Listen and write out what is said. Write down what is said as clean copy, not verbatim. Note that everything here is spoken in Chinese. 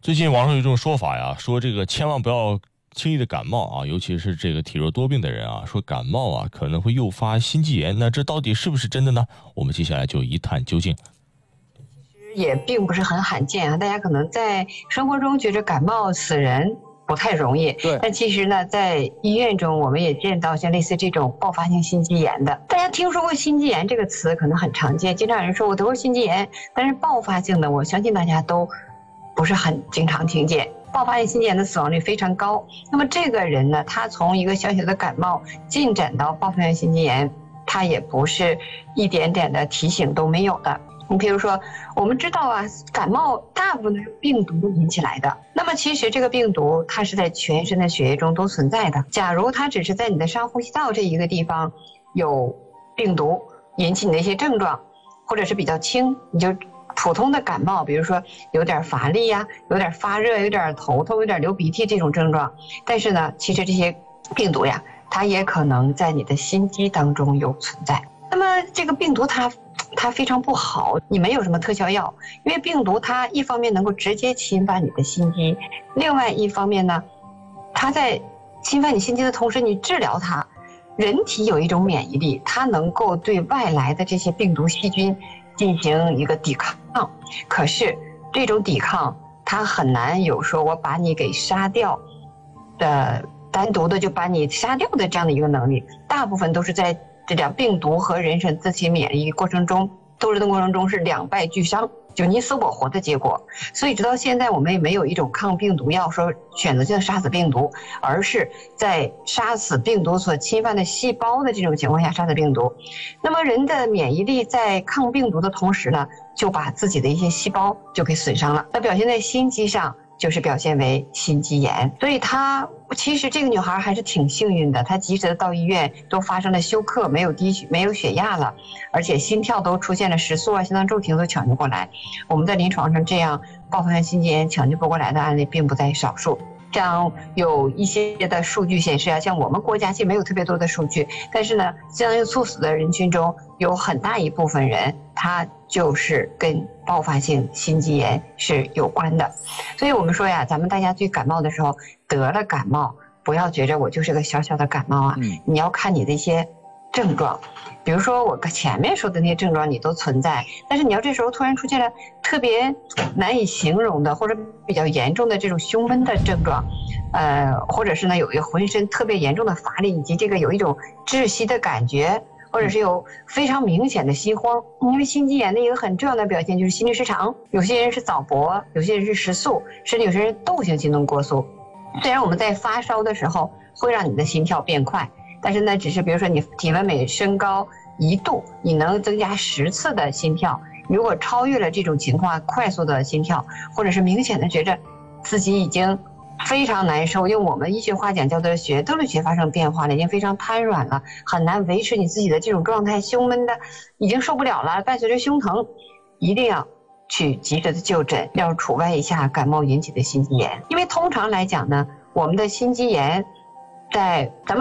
最近网上有一种说法呀，说这个千万不要轻易的感冒啊，尤其是这个体弱多病的人啊，说感冒啊可能会诱发心肌炎，那这到底是不是真的呢？我们接下来就一探究竟。 也并不是很罕见啊，大家可能在生活中觉得感冒死人不太容易， 对， 但其实呢，在医院中我们也见到像类似这种爆发性心肌炎的。大家听说过心肌炎这个词可能很常见，经常有人说我得过心肌炎，但是爆发性的我相信大家都不是很经常听见。爆发性心肌炎的死亡率非常高，那么这个人呢，他从一个小小的感冒进展到爆发性心肌炎，他也不是一点点的提醒都没有的。你比如说，我们知道啊，感冒大部分是病毒引起来的。那么其实这个病毒它是在全身的血液中都存在的。假如它只是在你的上呼吸道这一个地方有病毒引起你的一些症状，或者是比较轻，你就普通的感冒，比如说有点乏力呀，有点发热，有点头痛，有点流鼻涕这种症状。但是呢，其实这些病毒呀，它也可能在你的心肌当中有存在。那么这个病毒它非常不好，你没有什么特效药，因为病毒它一方面能够直接侵犯你的心肌，另外一方面呢，它在侵犯你心肌的同时，你治疗它，人体有一种免疫力，它能够对外来的这些病毒细菌进行一个抵抗，可是这种抵抗它很难有说我把你给杀掉的，单独的就把你杀掉的这样的一个能力，大部分都是在这样病毒和人身自体免疫过程中斗争的过程中是两败俱伤，就你死我活的结果。所以直到现在我们也没有一种抗病毒药说选择性杀死病毒，而是在杀死病毒所侵犯的细胞的这种情况下杀死病毒。那么人的免疫力在抗病毒的同时呢，就把自己的一些细胞就给损伤了，那表现在心肌上就是表现为心肌炎。所以其实这个女孩还是挺幸运的，她及时的到医院，都发生了休克，没有血压了，而且心跳都出现了失速啊，心脏骤停都抢救过来。我们在临床上这样爆发性心肌炎抢救不过来的案例并不在少数。这样有一些的数据显示啊，像我们国家其实没有特别多的数据，但是呢，心脏病猝死的人群中有很大一部分人他就是跟爆发性心肌炎是有关的。所以我们说呀，咱们大家最感冒的时候得了感冒，不要觉着我就是个小小的感冒啊，你要看你的一些症状，比如说我前面说的那些症状你都存在，但是你要这时候突然出现了特别难以形容的或者比较严重的这种胸闷的症状，或者是呢有一个浑身特别严重的乏力，以及这个有一种窒息的感觉，或者是有非常明显的心慌。因为心肌炎的一个很重要的表现就是心律失常，有些人是早搏，有些人是食宿，甚至有些人窦性心动过速。虽然我们在发烧的时候会让你的心跳变快，但是呢，只是比如说你体温每升高1度，你能增加10次的心跳。如果超越了这种情况，快速的心跳，或者是明显的觉着自己已经非常难受，用我们医学话讲叫做血液动力学发生变化了，已经非常瘫软了，很难维持你自己的这种状态，胸闷的已经受不了了，伴随着胸疼，一定要去及时的就诊，要除外一下感冒引起的心肌炎。因为通常来讲呢，我们的心肌炎在咱们